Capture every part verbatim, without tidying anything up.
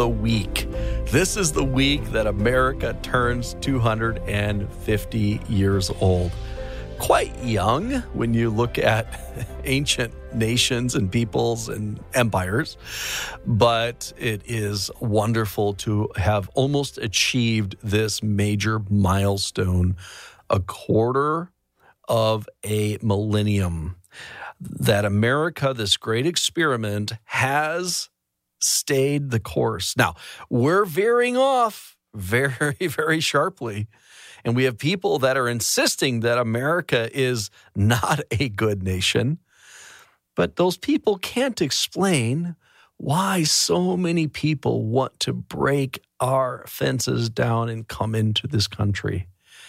the week. This is the week that America turns two hundred fifty years old. Quite young when you look at ancient nations and peoples and empires, but it is wonderful to have almost achieved this major milestone, a quarter of a millennium, that America, this great experiment, has stayed the course. Now, we're veering off very, very sharply. And we have people that are insisting that America is not a good nation. But those people can't explain why so many people want to break our fences down and come into this country.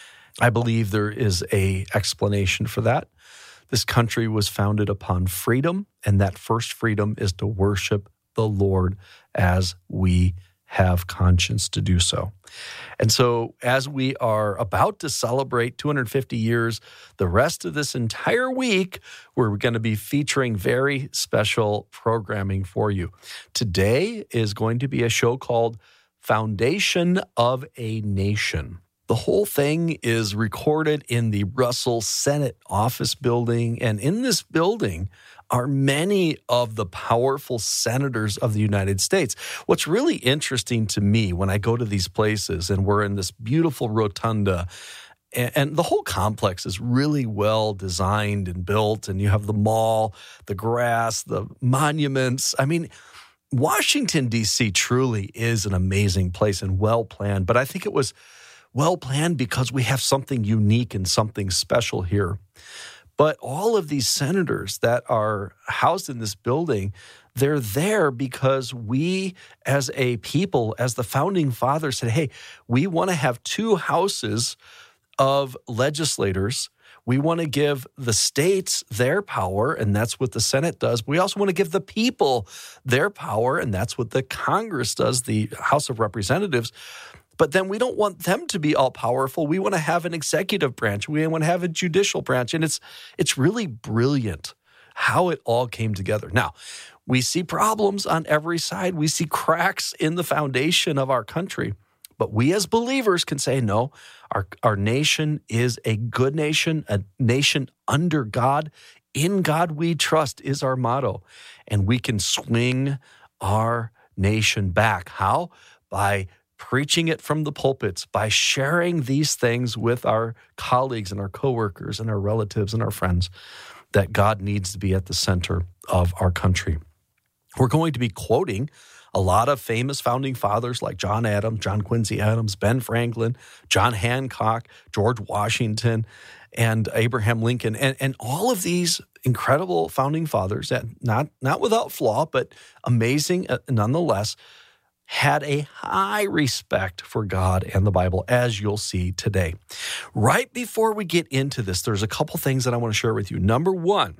I believe there is an explanation for that. This country was founded upon freedom, and that first freedom is to worship the Lord as we have conscience to do so. And so as we are about to celebrate two hundred fifty years, the rest of this entire week, we're going to be featuring very special programming for you. Today is going to be a show called Foundation of a Nation. The whole thing is recorded in the Russell Senate Office Building, and in this building are many of the powerful senators of the United States. What's really interesting to me when I go to these places, and we're in this beautiful rotunda, and, and the whole complex is really well designed and built, and you have the mall, the grass, the monuments. I mean, Washington, D C truly is an amazing place and well planned, but I think it was well planned because we have something unique and something special here. But all of these senators that are housed in this building, they're there because we as a people, as the founding fathers said, hey, we want to have two houses of legislators. We want to give the states their power, and that's what the Senate does. We also want to give the people their power, and that's what the Congress does, the House of Representatives. But then we don't want them to be all powerful. We want to have an executive branch. We want to have a judicial branch. And it's it's really brilliant how it all came together. Now, we see problems on every side. We see cracks in the foundation of our country. But we as believers can say, no, our, our nation is a good nation, a nation under God. In God we trust is our motto. And we can swing our nation back. How? By preaching it from the pulpits, by sharing these things with our colleagues and our coworkers and our relatives and our friends, that God needs to be at the center of our country. We're going to be quoting a lot of famous founding fathers like John Adams, John Quincy Adams, Ben Franklin, John Hancock, George Washington, and Abraham Lincoln, and, and all of these incredible founding fathers, that not, not without flaw, but amazing nonetheless, had a high respect for God and the Bible, as you'll see today. Right before we get into this, there's a couple things that I want to share with you. Number one,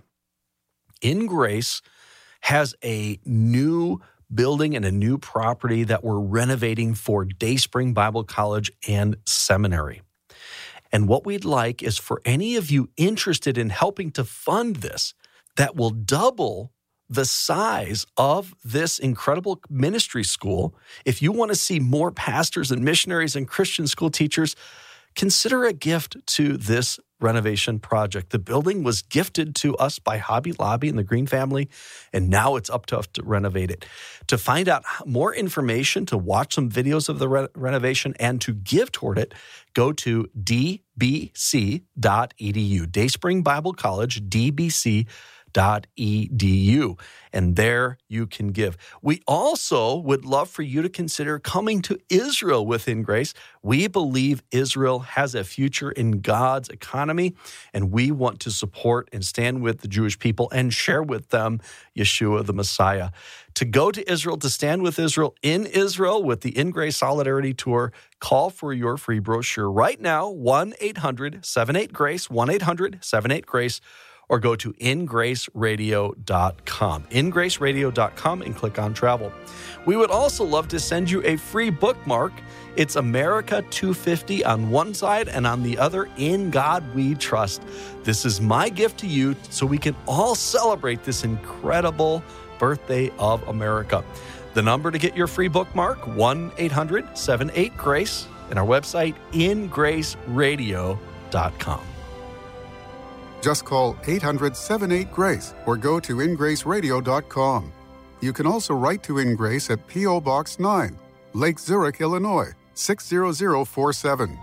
In Grace has a new building and a new property that we're renovating for Dayspring Bible College and Seminary. And what we'd like is for any of you interested in helping to fund this, that will double the size of this incredible ministry school. If you want to see more pastors and missionaries and Christian school teachers, consider a gift to this renovation project. The building was gifted to us by Hobby Lobby and the Green family, and now it's up to us to renovate it. To find out more information, to watch some videos of the re- renovation, and to give toward it, go to d b c dot e d u. Dayspring Bible College, d b c dot e d u, and there you can give. We also would love for you to consider coming to Israel within Grace. We believe Israel has a future in God's economy, and we want to support and stand with the Jewish people and share with them Yeshua the Messiah. To go to Israel, to stand with Israel in Israel with the In Grace Solidarity Tour, call for your free brochure right now, one eight hundred seven eight GRACE, one eight hundred seven eight GRACE, or go to in grace radio dot com, in grace radio dot com, and click on travel. We would also love to send you a free bookmark. It's America two fifty on one side, and on the other, In God We Trust. This is my gift to you so we can all celebrate this incredible birthday of America. The number to get your free bookmark, one eight hundred seven eight GRACE, and our website, in grace radio dot com. Just call eight hundred seven eight GRACE or go to in grace radio dot com. You can also write to InGrace at P O. Box nine, Lake Zurich, Illinois, six zero zero four seven.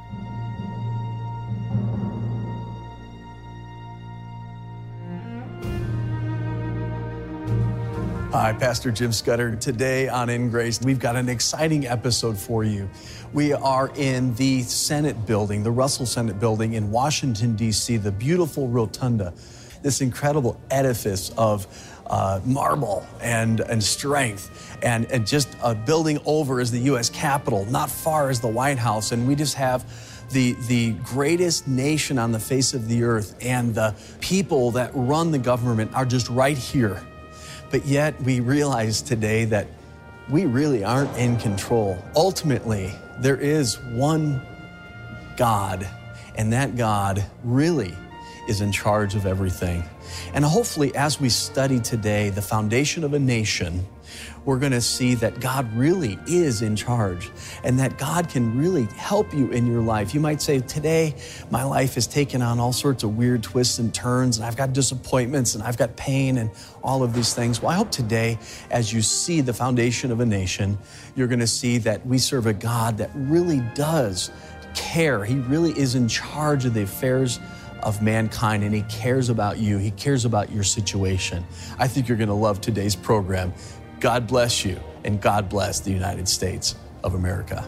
Hi, Pastor Jim Scudder. Today on In Grace, we've got an exciting episode for you. We are in the Senate building, the Russell Senate building in Washington, D C, the beautiful rotunda, this incredible edifice of uh, marble and, and strength. And, and just a building over is the U S Capitol, not far is the White House. And we just have the, the greatest nation on the face of the earth, and the people that run the government are just right here. But yet we realize today that we really aren't in control. Ultimately, there is one God, and that God really is in charge of everything. And hopefully, as we study today the foundation of a nation, we're going to see that God really is in charge, and that God can really help you in your life. You might say, today, my life has taken on all sorts of weird twists and turns, and I've got disappointments, and I've got pain, and all of these things. Well, I hope today, as you see the foundation of a nation, you're going to see that we serve a God that really does care. He really is in charge of the affairs of mankind, and He cares about you. He cares about your situation. I think you're going to love today's program. God bless you, and God bless the United States of America.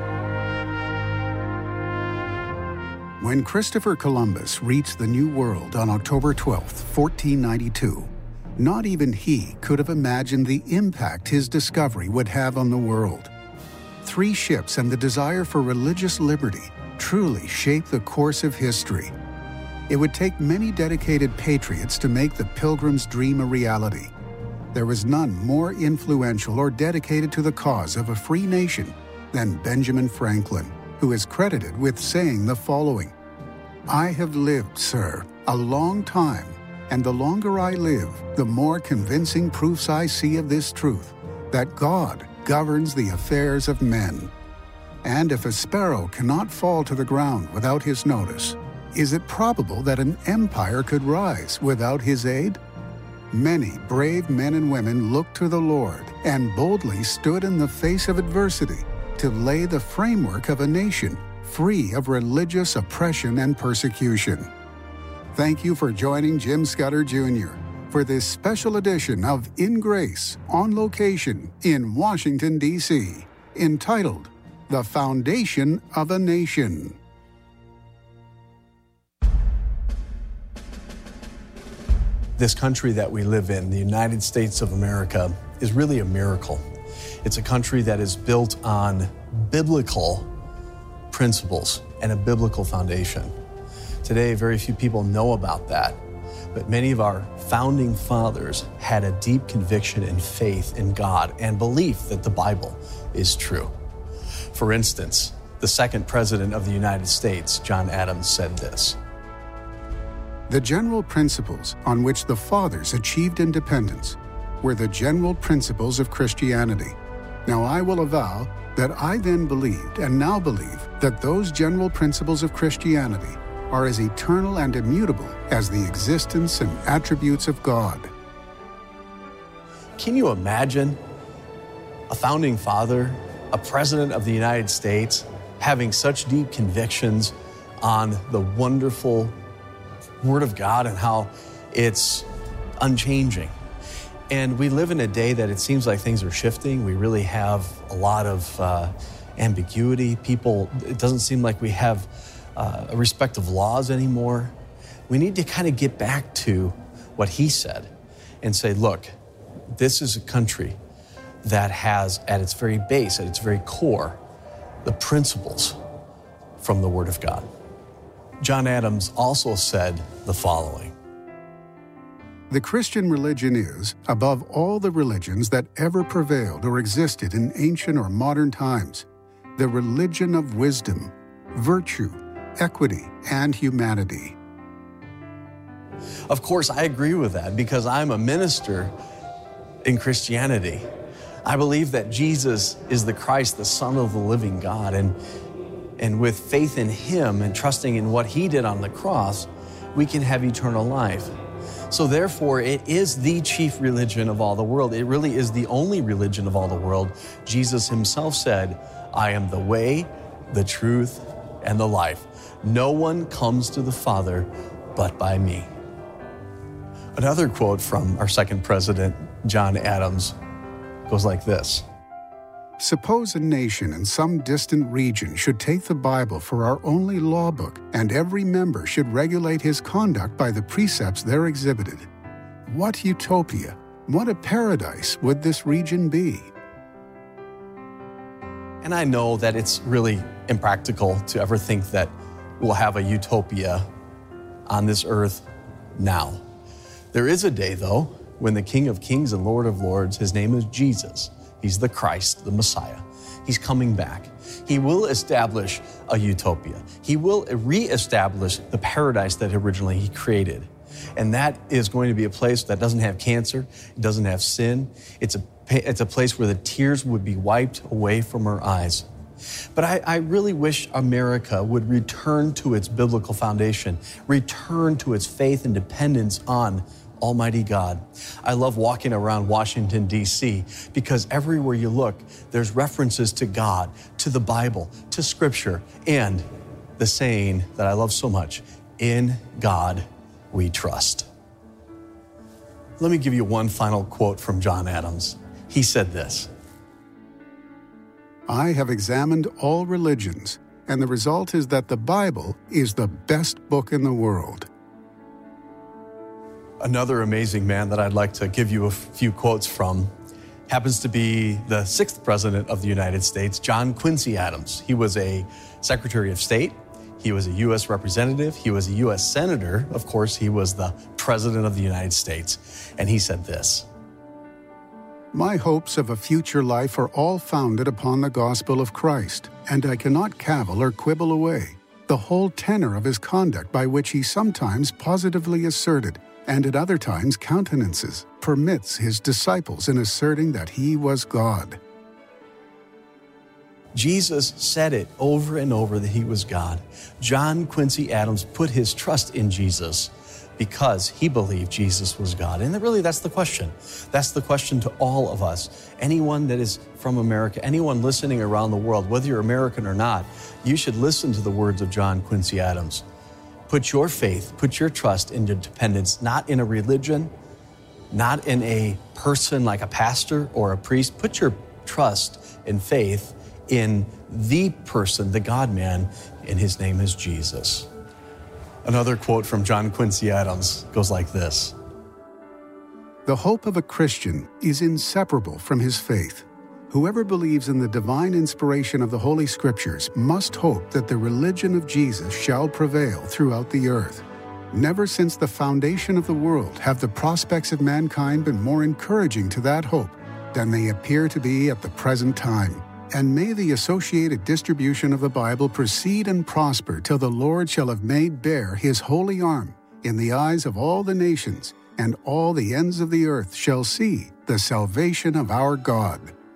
When Christopher Columbus reached the New World on October twelfth, fourteen ninety-two, not even he could have imagined the impact his discovery would have on the world. Three ships and the desire for religious liberty truly shaped the course of history. It would take many dedicated patriots to make the Pilgrim's dream a reality. There was none more influential or dedicated to the cause of a free nation than Benjamin Franklin, who is credited with saying the following: "I have lived, sir, a long time, and the longer I live, the more convincing proofs I see of this truth, that God governs the affairs of men. And if a sparrow cannot fall to the ground without His notice, is it probable that an empire could rise without His aid?" Many brave men and women looked to the Lord and boldly stood in the face of adversity to lay the framework of a nation free of religious oppression and persecution. Thank you for joining Jim Scudder Junior for this special edition of In Grace, on location in Washington, D C, entitled The Foundation of a Nation. This country that we live in, the United States of America, is really a miracle. It's a country that is built on biblical principles and a biblical foundation. Today, very few people know about that, but many of our founding fathers had a deep conviction and faith in God and belief that the Bible is true. For instance, the second president of the United States, John Adams, said this: "The general principles on which the fathers achieved independence were the general principles of Christianity. Now I will avow that I then believed and now believe that those general principles of Christianity are as eternal and immutable as the existence and attributes of God." Can you imagine a founding father, a president of the United States, having such deep convictions on the wonderful Word of God and how it's unchanging? And we live in a day that it seems like things are shifting. We really have a lot of uh, ambiguity. People, it doesn't seem like we have uh, a respect of laws anymore. We need to kind of get back to what he said and say, look, this is a country that has at its very base, at its very core, the principles from the Word of God. John Adams also said the following: "The Christian religion is, above all the religions that ever prevailed or existed in ancient or modern times, the religion of wisdom, virtue, equity, and humanity." Of course, I agree with that because I'm a minister in Christianity. I believe that Jesus is the Christ, the Son of the living God. And, and with faith in him and trusting in what he did on the cross, we can have eternal life. So therefore, it is the chief religion of all the world. It really is the only religion of all the world. Jesus himself said, I am the way, the truth, and the life. No one comes to the Father but by me. Another quote from our second president, John Adams, goes like this. Suppose a nation in some distant region should take the Bible for our only law book, and every member should regulate his conduct by the precepts there exhibited. What utopia, what a paradise would this region be? And I know that it's really impractical to ever think that we'll have a utopia on this earth now. There is a day, though, when the King of Kings and Lord of Lords, his name is Jesus. He's the Christ, the Messiah. He's coming back. He will establish a utopia. He will reestablish the paradise that originally he created. And that is going to be a place that doesn't have cancer, it doesn't have sin. It's a, it's a place where the tears would be wiped away from our eyes. But I, I really wish America would return to its biblical foundation, return to its faith and dependence on Almighty God. I love walking around Washington, D C, because everywhere you look, there's references to God, to the Bible, to Scripture, and the saying that I love so much, in God we trust. Let me give you one final quote from John Adams. He said this, I have examined all religions, and the result is that the Bible is the best book in the world. Another amazing man that I'd like to give you a few quotes from happens to be the sixth president of the United States, John Quincy Adams. He was a Secretary of State. He was a U S representative. He was a U S senator. Of course, he was the president of the United States. And he said this, My hopes of a future life are all founded upon the gospel of Christ, and I cannot cavil or quibble away the whole tenor of his conduct by which he sometimes positively asserted, and at other times countenances, permits his disciples in asserting that he was God. Jesus said it over and over that he was God. John Quincy Adams put his trust in Jesus because he believed Jesus was God. And really, that's the question. That's the question to all of us. Anyone that is from America, anyone listening around the world, whether you're American or not, you should listen to the words of John Quincy Adams. Put your faith, put your trust in your dependence, not in a religion, not in a person like a pastor or a priest. Put your trust and faith in the person, the God-man, and his name is Jesus. Another quote from John Quincy Adams goes like this. The hope of a Christian is inseparable from his faith. Whoever believes in the divine inspiration of the Holy Scriptures must hope that the religion of Jesus shall prevail throughout the earth. Never since the foundation of the world have the prospects of mankind been more encouraging to that hope than they appear to be at the present time. And may the associated distribution of the Bible proceed and prosper till the Lord shall have made bare his holy arm in the eyes of all the nations, and all the ends of the earth shall see the salvation of our God.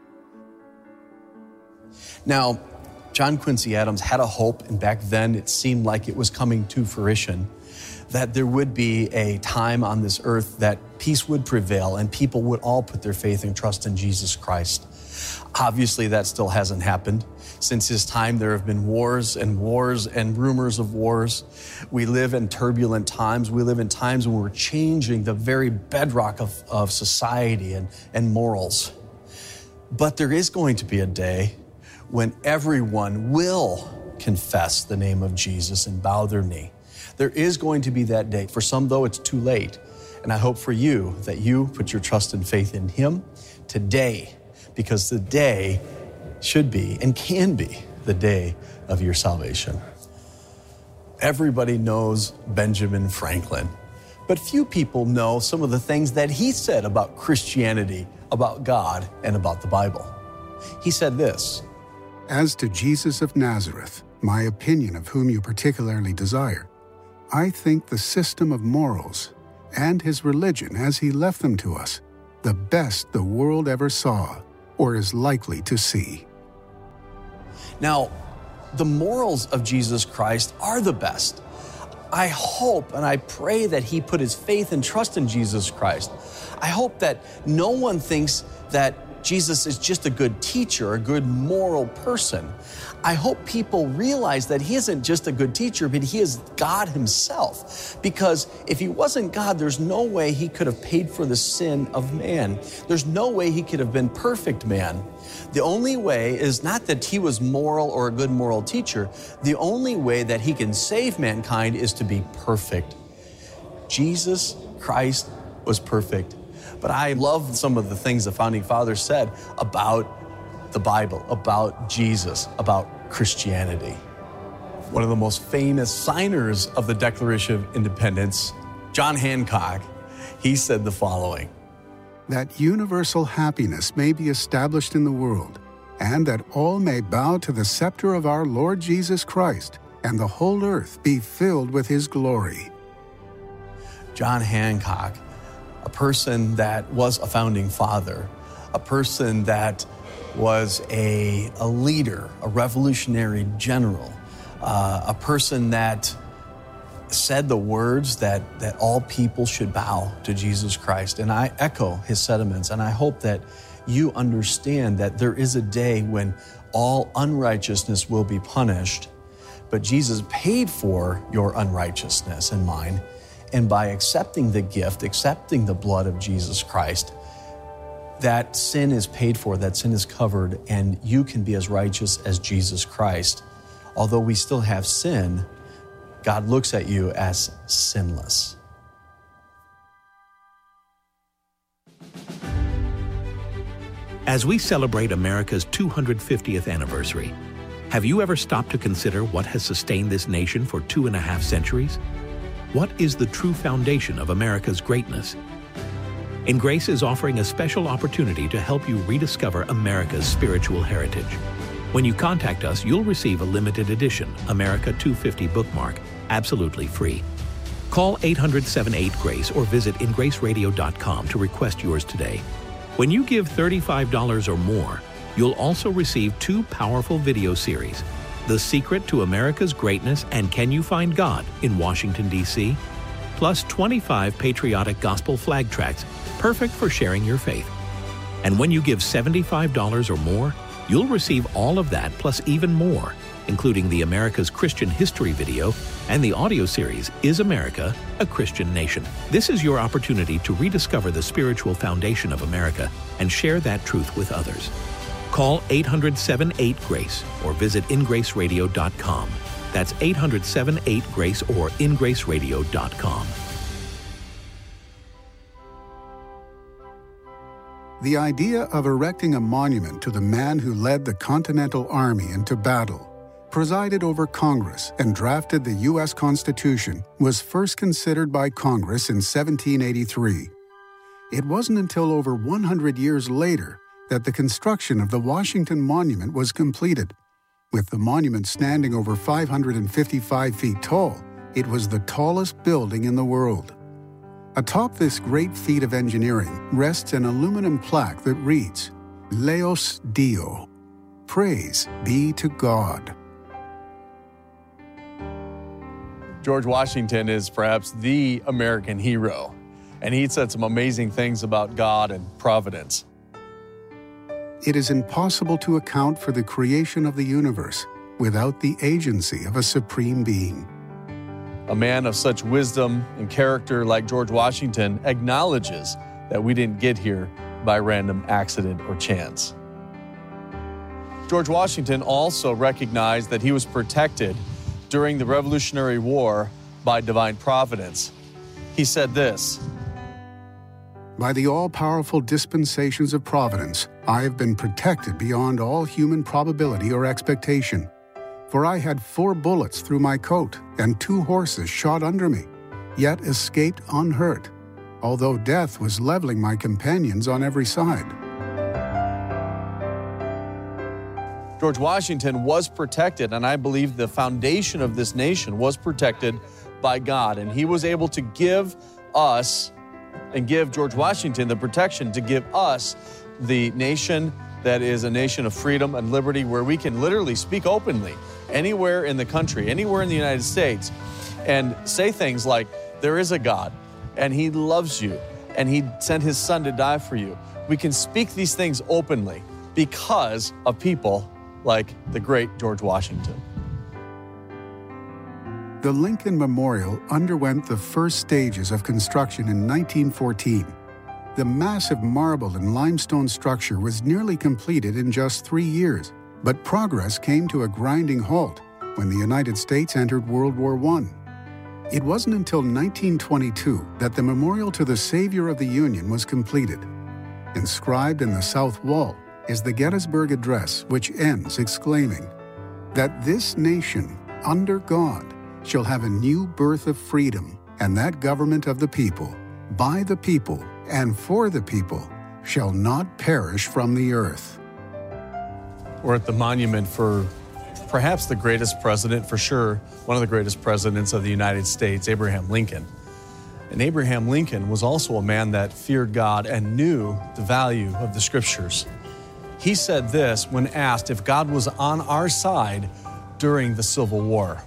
Now, John Quincy Adams had a hope, and back then it seemed like it was coming to fruition, that there would be a time on this earth that peace would prevail and people would all put their faith and trust in Jesus Christ. Obviously, that still hasn't happened. Since his time, there have been wars and wars and rumors of wars. We live in turbulent times. We live in times when we're changing the very bedrock of, of society and, and morals. But there is going to be a day when everyone will confess the name of Jesus and bow their knee. There is going to be that day. For some, though, it's too late. And I hope for you that you put your trust and faith in him today, because the day should be and can be the day of your salvation. Everybody knows Benjamin Franklin, but few people know some of the things that he said about Christianity, about God, and about the Bible. He said this, As to Jesus of Nazareth, my opinion of whom you particularly desire, I think the system of morals and his religion as he left them to us, the best the world ever saw. or is likely to see. Now, the morals of Jesus Christ are the best. I hope and I pray that he put his faith and trust in Jesus Christ. I hope that no one thinks that Jesus is just a good teacher, a good moral person. I hope people realize that he isn't just a good teacher, but he is God himself. Because if he wasn't God, there's no way he could have paid for the sin of man. There's no way he could have been perfect man. The only way is not that he was moral or a good moral teacher. The only way that he can save mankind is to be perfect. Jesus Christ was perfect. But I love some of the things the Founding Fathers said about the Bible, about Jesus, about Christianity. One of the most famous signers of the Declaration of Independence, John Hancock, he said the following: that universal happiness may be established in the world, and that all may bow to the scepter of our Lord Jesus Christ, and the whole earth be filled with his glory. John Hancock, a person that was a founding father, a person that was a, a leader, a revolutionary general, uh, a person that said the words that, that all people should bow to Jesus Christ. And I echo his sentiments, and I hope that you understand that there is a day when all unrighteousness will be punished, but Jesus paid for your unrighteousness and mine. And by accepting the gift, accepting the blood of Jesus Christ, that sin is paid for, that sin is covered, and you can be as righteous as Jesus Christ. Although we still have sin, God looks at you as sinless. As we celebrate America's two hundred fiftieth anniversary, have you ever stopped to consider what has sustained this nation for two and a half centuries? What is the true foundation of America's greatness? InGrace is offering a special opportunity to help you rediscover America's spiritual heritage. When you contact us, you'll receive a limited edition America two fifty bookmark, absolutely free. Call eight hundred, seven eight, GRACE or visit in grace radio dot com to request yours today. When you give thirty-five dollars or more, you'll also receive two powerful video series, The Secret to America's Greatness and Can You Find God in Washington, D C, plus twenty-five patriotic gospel flag tracts, perfect for sharing your faith. And when you give seventy-five dollars or more, you'll receive all of that plus even more, including the America's Christian History video and the audio series, Is America a Christian Nation? This is your opportunity to rediscover the spiritual foundation of America and share that truth with others. Call eight hundred, seven eight, GRACE or visit in grace radio dot com. That's eight hundred, seven eight, GRACE or in grace radio dot com. The idea of erecting a monument to the man who led the Continental Army into battle, presided over Congress, and drafted the U S Constitution was first considered by Congress in seventeen eighty-three. It wasn't until over one hundred years later that the construction of the Washington Monument was completed. With the monument standing over five hundred fifty-five feet tall, it was the tallest building in the world. Atop this great feat of engineering rests an aluminum plaque that reads, Laus Deo, Praise be to God. George Washington is perhaps the American hero, and he said some amazing things about God and providence. It is impossible to account for the creation of the universe without the agency of a supreme being. A man of such wisdom and character like George Washington acknowledges that we didn't get here by random accident or chance. George Washington also recognized that he was protected during the Revolutionary War by divine providence. He said this, By the all-powerful dispensations of providence, I have been protected beyond all human probability or expectation. For I had four bullets through my coat, and two horses shot under me, yet escaped unhurt, although death was leveling my companions on every side. George Washington was protected, and I believe the foundation of this nation was protected by God, and he was able to give us and give George Washington the protection to give us the nation that is a nation of freedom and liberty where we can literally speak openly anywhere in the country, anywhere in the United States, and say things like, there is a God, and He loves you, and He sent His Son to die for you. We can speak these things openly because of people like the great George Washington. The Lincoln Memorial underwent the first stages of construction in nineteen fourteen. The massive marble and limestone structure was nearly completed in just three years, but progress came to a grinding halt when the United States entered World War One. It wasn't until nineteen twenty-two that the memorial to the Savior of the Union was completed. Inscribed in the south wall is the Gettysburg Address, which ends exclaiming, "That this nation, under God, shall have a new birth of freedom, and that government of the people, by the people, and for the people, shall not perish from the earth." We're at the monument for perhaps the greatest president, for sure, one of the greatest presidents of the United States, Abraham Lincoln. And Abraham Lincoln was also a man that feared God and knew the value of the Scriptures. He said this when asked if God was on our side during the Civil War.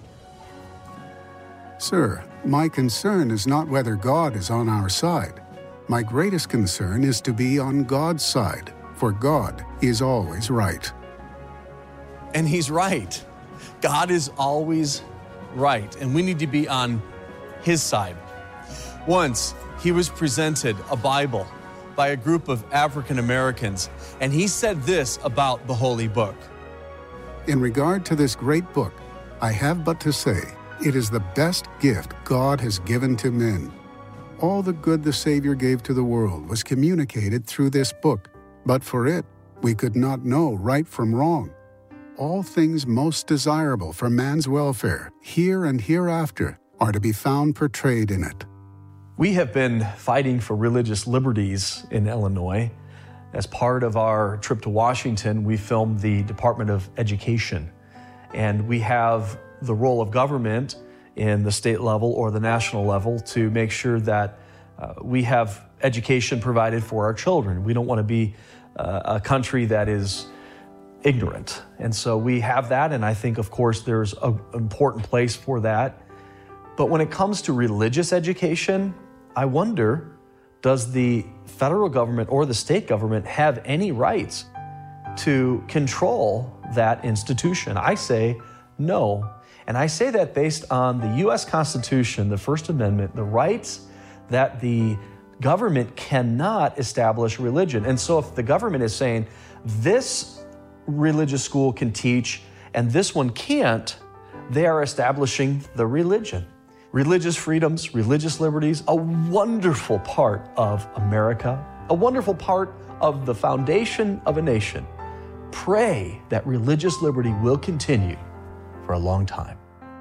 "Sir, my concern is not whether God is on our side. My greatest concern is to be on God's side, for God is always right." And he's right. God is always right, and we need to be on His side. Once, he was presented a Bible by a group of African Americans, and he said this about the Holy Book. "In regard to this great book, I have but to say, it is the best gift God has given to men. All the good the Savior gave to the world was communicated through this book, but for it, we could not know right from wrong. All things most desirable for man's welfare, here and hereafter, are to be found portrayed in it." We have been fighting for religious liberties in Illinois. As part of our trip to Washington, we filmed the Department of Education, and we have the role of government in the state level or the national level to make sure that uh, we have education provided for our children. We don't want to be uh, a country that is ignorant. And so we have that, and I think, of course, there's an important place for that. But when it comes to religious education, I wonder, does the federal government or the state government have any rights to control that institution? I say no. And I say that based on the U S Constitution, the First Amendment, the rights that the government cannot establish religion. And so if the government is saying this religious school can teach and this one can't, they are establishing the religion. Religious freedoms, religious liberties, a wonderful part of America, a wonderful part of the foundation of a nation. Pray that religious liberty will continue for a long time.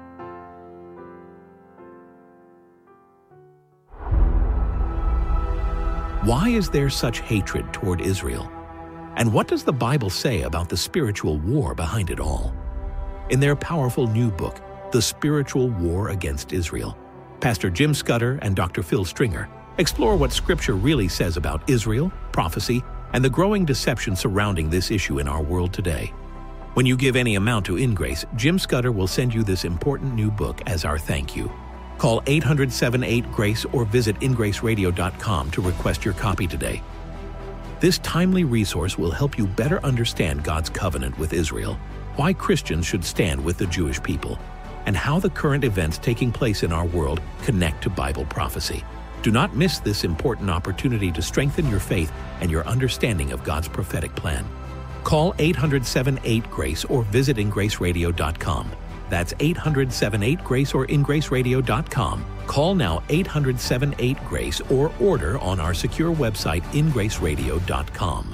Why is there such hatred toward Israel? And what does the Bible say about the spiritual war behind it all? In their powerful new book, The Spiritual War Against Israel, Pastor Jim Scudder and Doctor Phil Stringer explore what Scripture really says about Israel, prophecy, and the growing deception surrounding this issue in our world today. When you give any amount to InGrace, Jim Scudder will send you this important new book as our thank you. Call eight hundred, seven eight, GRACE or visit in grace radio dot com to request your copy today. This timely resource will help you better understand God's covenant with Israel, why Christians should stand with the Jewish people, and how the current events taking place in our world connect to Bible prophecy. Do not miss this important opportunity to strengthen your faith and your understanding of God's prophetic plan. Call eight hundred, seven eight, GRACE or visit in grace radio dot com. That's eight hundred, seven eight, GRACE or in grace radio dot com. Call now eight hundred, seven eight, GRACE or order on our secure website in grace radio dot com.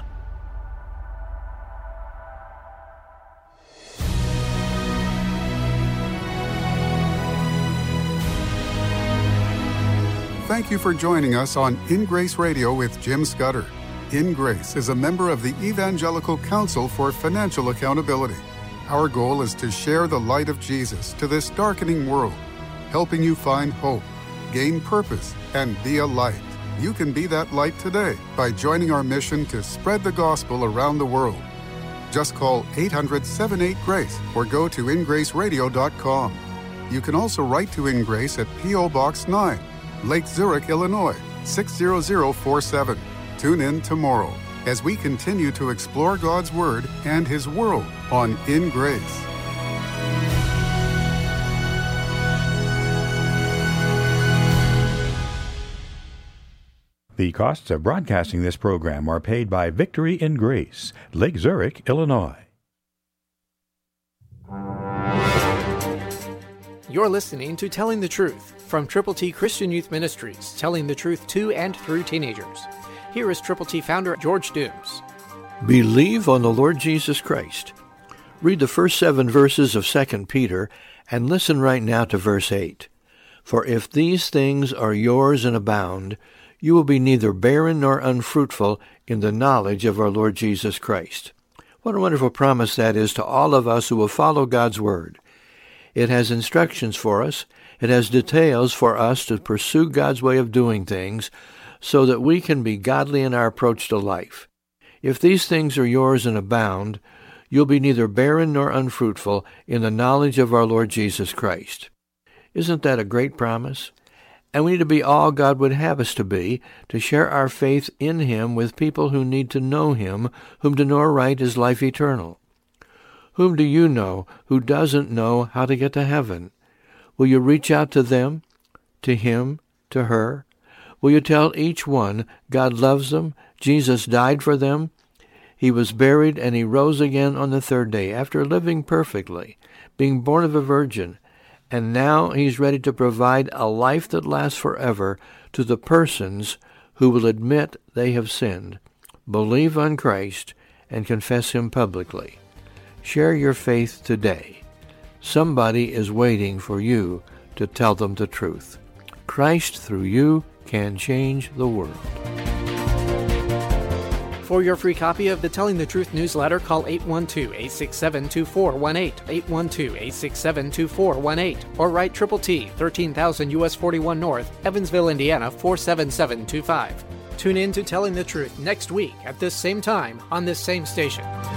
Thank you for joining us on In Grace Radio with Jim Scudder. In Grace is a member of the Evangelical Council for Financial Accountability. Our goal is to share the light of Jesus to this darkening world, helping you find hope, gain purpose, and be a light. You can be that light today by joining our mission to spread the gospel around the world. Just call eight hundred, seven eight, GRACE or go to in grace radio dot com. You can also write to In Grace at P O Box nine, Lake Zurich, Illinois, six zero zero four seven. Tune in tomorrow as we continue to explore God's Word and His world on In Grace. The costs of broadcasting this program are paid by Victory in Grace, Lake Zurich, Illinois. You're listening to Telling the Truth from Triple T Christian Youth Ministries, telling the truth to and through teenagers. Here is Triple T founder George Dooms. Believe on the Lord Jesus Christ. Read the first seven verses of Second Peter and listen right now to verse eight. For if these things are yours and abound, you will be neither barren nor unfruitful in the knowledge of our Lord Jesus Christ. What a wonderful promise that is to all of us who will follow God's Word. It has instructions for us. It has details for us to pursue God's way of doing things so that we can be godly in our approach to life. If these things are yours and abound, you'll be neither barren nor unfruitful in the knowledge of our Lord Jesus Christ. Isn't that a great promise? And we need to be all God would have us to be, to share our faith in Him with people who need to know Him, whom to know right is life eternal. Whom do you know who doesn't know how to get to heaven? Will you reach out to them, to him, to her? Will you tell each one God loves them, Jesus died for them, He was buried, and He rose again on the third day after living perfectly, being born of a virgin, and now He's ready to provide a life that lasts forever to the persons who will admit they have sinned, believe on Christ, and confess Him publicly. Share your faith today. Somebody is waiting for you to tell them the truth. Christ, through you, can change the world. For your free copy of the Telling the Truth newsletter, call eight one two, eight six seven, two four one eight, eight one two, eight six seven, two four one eight, or write Triple T, thirteen thousand U S forty-one North, Evansville, Indiana, four seven seven two five. Tune in to Telling the Truth next week at this same time on this same station.